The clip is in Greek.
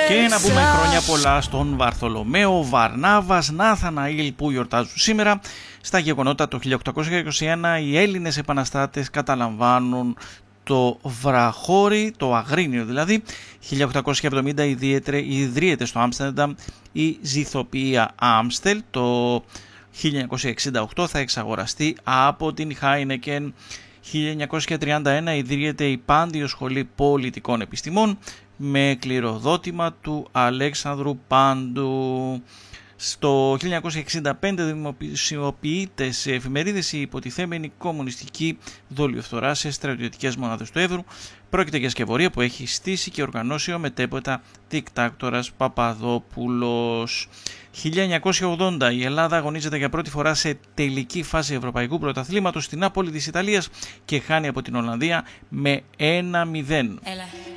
Και να πούμε χρόνια πολλά στον Βαρθολομαίο, Βαρνάβας, Νάθαναήλ που γιορτάζουν σήμερα. Στα γεγονότα το 1821 οι Έλληνες επαναστάτες καταλαμβάνουν το Βραχώρι, το Αγρίνιο δηλαδή. 1870 ιδρύεται στο Άμστερνταμ η Ζυθοποιία Άμστελ. Το 1968 θα εξαγοραστεί από την Χάινεκεν. 1931 ιδρύεται η Πάντιο Σχολή Πολιτικών Επιστημών με κληροδότημα του Αλέξανδρου Πάντου. Στο 1965 δημοσιοποιείται σε εφημερίδες η υποτιθέμενη κομμουνιστική δολιοφθορά σε στρατιωτικές μονάδες του Εύρου. Πρόκειται για σκευωρία που έχει στήσει και οργανώσει ο μετέπειτα δικτάκτορας Παπαδόπουλος. 1980 η Ελλάδα αγωνίζεται για πρώτη φορά σε τελική φάση Ευρωπαϊκού Πρωταθλήματος στην Νάπολη της Ιταλίας και χάνει από την Ολλανδία με 1-0.